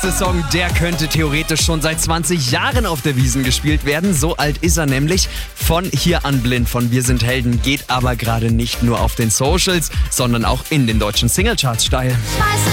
nächste Song, der könnte theoretisch schon seit 20 Jahren auf der Wiesn gespielt werden. So alt ist er nämlich. Von Hier an Blind von Wir sind Helden geht aber gerade nicht nur auf den Socials, sondern auch in den deutschen Singlecharts steil. Schmeiße